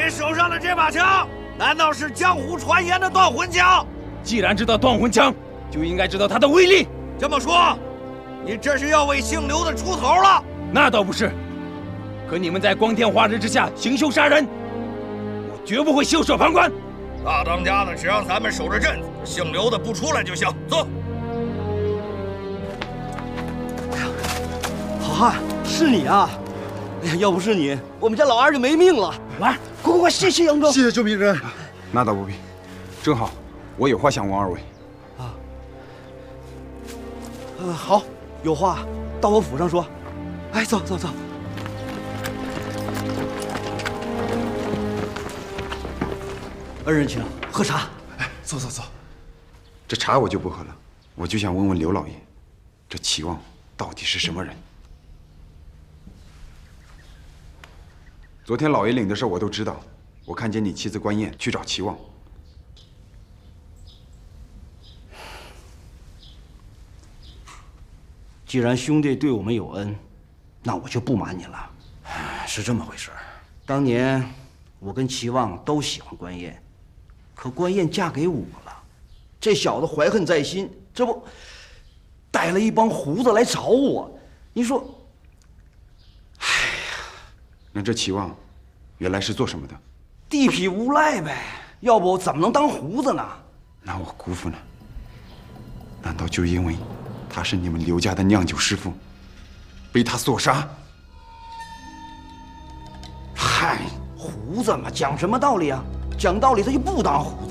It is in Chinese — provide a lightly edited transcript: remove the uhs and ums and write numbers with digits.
手上的这把枪，难道是江湖传言的断魂枪？ 既然知道断魂枪，就应该知道它的威力。 这么说，你这是要为姓刘的出头了？ 那倒不是，可你们在光天化日之下行凶杀人，我绝不会袖手旁观。 大当家的只让咱们守着镇子，姓刘的不出来就行。走。 好汉，是你啊！哎呀，要不是你，我们家老二就没命了。老二，快快快，谢谢杨庄， 谢谢救命之恩。那倒不必，正好我有话想问二位。 好，有话到我府上说。哎，走走走。恩人请，喝茶。 哎，走走走。这茶我就不喝了，我就想问问刘老爷，这齐望到底是什么人？昨天老爷领的事我都知道，我看见你妻子关燕去找齐望。 既然兄弟对我们有恩，那我就不瞒你了。 是这么回事。 当年我跟齐望都喜欢关燕，可关燕嫁给我了，这小子怀恨在心，这不带了一帮胡子来找我。你说，哎呀， 那这齐望原来是做什么的？ 地痞无赖呗，要不怎么能当胡子呢？ 那我姑父呢？难道就因为他是你们刘家的酿酒师傅，被他所杀？ 嗨，胡子嘛，讲什么道理啊？讲道理他就不当胡子。